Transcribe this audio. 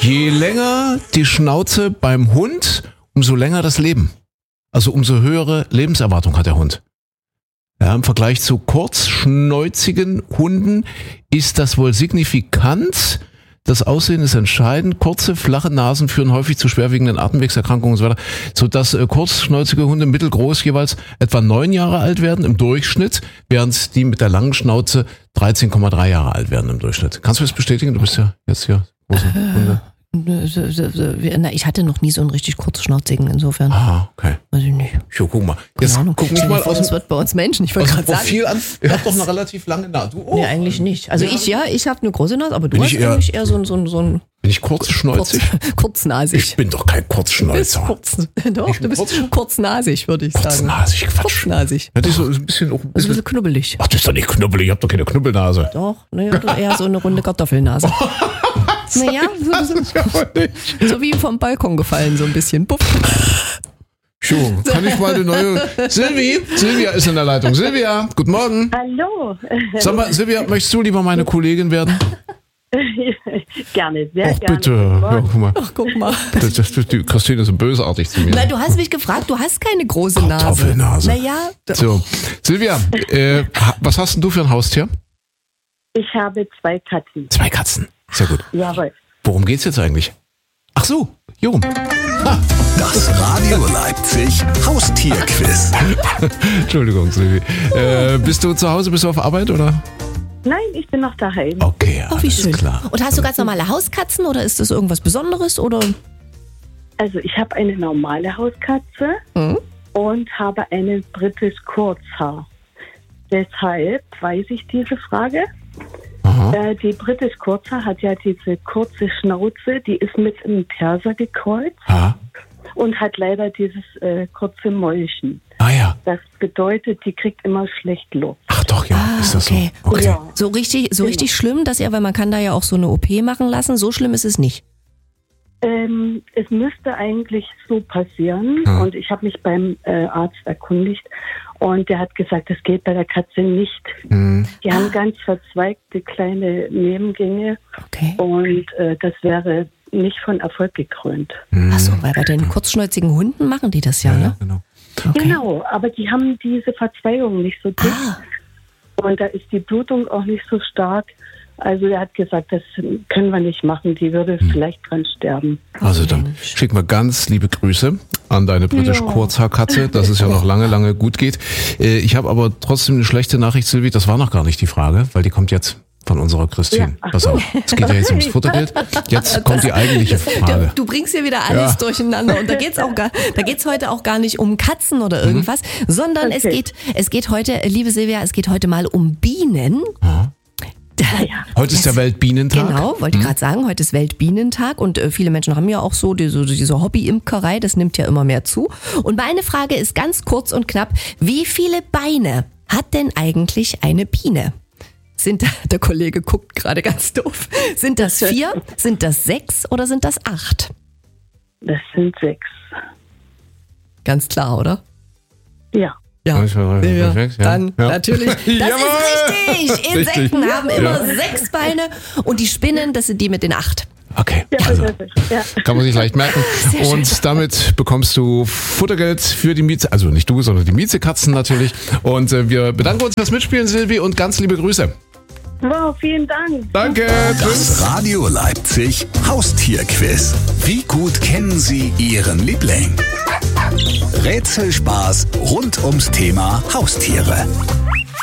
Je länger die Schnauze beim Hund, umso länger das Leben. Also umso höhere Lebenserwartung hat der Hund. Ja, im Vergleich zu kurzschnäuzigen Hunden ist das wohl signifikant. Das Aussehen ist entscheidend. Kurze, flache Nasen führen häufig zu schwerwiegenden Atemwegserkrankungen und so weiter, sodass kurzschnäuzige Hunde mittelgroß jeweils etwa 9 Jahre alt werden im Durchschnitt, während die mit der langen Schnauze 13,3 Jahre alt werden im Durchschnitt. Kannst du das bestätigen? Du bist ja jetzt hier große Hunde. Ich hatte noch nie so einen richtig kurzschnauzigen, insofern. Ah, okay. Weiß ich nicht. Jo, guck mal. Jetzt guck mich mal aus Das wird bei uns Menschen. Ich wollte gerade sagen. Profil an. Ihr habt doch eine relativ lange Nase. Du auch? Nee, eigentlich nicht. Also ich habe eine große Nase, aber du Bin hast ich eher- eigentlich eher so ein Bin ich kurzschnäuzig? kurznasig. Ich bin doch kein Du bist Kurzschnäuzer. du bist kurznasig, würde ich sagen. Kurznasig, Quatsch. Kurznasig. Ja, die ist so ein bisschen auch Das ist ein ein bisschen. bisschen knubbelig. Ach, das ist doch nicht knubbelig. Ich hab doch keine Knubbelnase. Doch, naja, eher so eine runde Kartoffelnase. Naja, so wie vom Balkon gefallen, so ein bisschen. Puff. Schon. Kann ich mal eine neue. Silvia ist in der Leitung. Silvia, guten Morgen. Hallo. Sag mal, Silvia, möchtest du lieber meine Kollegin werden? Gerne, sehr Ach, gerne. bitte. Ja, guck mal. Ach, guck mal. Die Christine ist so bösartig zu mir. Nein, du hast mich gefragt, du hast keine große Nase. Kartoffelnase. Naja, So, Silvia, was hast denn du für ein Haustier? Ich habe 2 Katzen. 2 Katzen. Sehr gut. Jawohl. Worum geht's jetzt eigentlich? Ach so, Jorum. Das Radio Leipzig Haustierquiz. Entschuldigung, Silvi. Bist du zu Hause, bist du auf Arbeit oder? Nein, ich bin noch daheim. Okay, ach, wie alles schön. klar. Und hast du ganz normale Hauskatzen oder ist das irgendwas Besonderes? Oder? Also ich habe eine normale Hauskatze und habe einen British Kurzhaar. Deshalb weiß ich diese Frage. Die British Kurzhaar hat ja diese kurze Schnauze, die ist mit einem Perser gekreuzt Ah, und hat leider dieses kurze Mäulchen. ja. Das bedeutet, die kriegt immer schlecht Luft. Ach doch, ja, ist das okay. so? Okay. Ja. So richtig schlimm, dass weil man kann da ja auch so eine OP machen lassen. So schlimm ist es nicht. Es müsste eigentlich so passieren und ich habe mich beim Arzt erkundigt und der hat gesagt, das geht bei der Katze nicht. Die haben ganz verzweigte kleine Nebengänge Okay. und das wäre nicht von Erfolg gekrönt. Ach so, weil bei den kurzschnäuzigen Hunden machen die das ja, Ja, ne? genau. Okay. Genau, aber die haben diese Verzweigung nicht so dick und da ist die Blutung auch nicht so stark. Also er hat gesagt, das können wir nicht machen, die würde vielleicht dran sterben. Also dann schicken wir ganz liebe Grüße an deine British Kurzhaarkatze, dass es ja noch lange, lange gut geht. Ich habe aber trotzdem eine schlechte Nachricht, Silvi, das war noch gar nicht die Frage, weil die kommt jetzt von unserer Christine. Ja. Pass auf, es geht ja jetzt ums Futtergeld. Jetzt kommt die eigentliche Frage. Du bringst hier wieder alles Ja. durcheinander und da geht's heute auch gar nicht um Katzen oder irgendwas, sondern Okay. es geht heute, liebe Silvia, es geht heute mal um Bienen. Heute ist der Weltbienentag. Genau, wollte ich gerade sagen, heute ist Weltbienentag und viele Menschen haben ja auch so diese Hobby-Imkerei, das nimmt ja immer mehr zu. Und meine Frage ist ganz kurz und knapp, wie viele Beine hat denn eigentlich eine Biene? Der Kollege guckt gerade ganz doof. Sind das 4, sind das 6 oder sind das 8? Das sind 6. Ganz klar, oder? Ja. Ja, 1, 2, 3, 4, 5, 6, ja. dann Ja. natürlich. Das Jawohl! ist richtig. Insekten Richtig. haben immer Ja. 6 Beine und die Spinnen, das sind die mit den 8. Okay, Ja, also ja. kann man sich leicht merken. Und damit bekommst du Futtergeld für die Mieze, also nicht du, sondern die Miezekatzen natürlich. Und wir bedanken uns fürs Mitspielen, Silvi, und ganz liebe Grüße. Wow, vielen Dank. Danke, tschüss. Das Radio Leipzig Haustierquiz. Wie gut kennen Sie Ihren Liebling? Rätselspaß rund ums Thema Haustiere.